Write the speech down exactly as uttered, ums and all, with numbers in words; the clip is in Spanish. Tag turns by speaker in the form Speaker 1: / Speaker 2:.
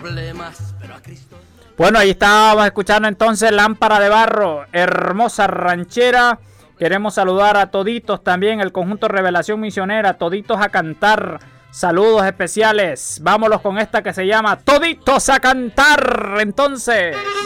Speaker 1: Bueno, ahí estábamos escuchando entonces Lámpara de Barro, hermosa ranchera. Queremos saludar a toditos también, el conjunto Revelación Misionera, toditos a cantar. Saludos especiales. Vámonos con esta que se llama Toditos a Cantar. Entonces...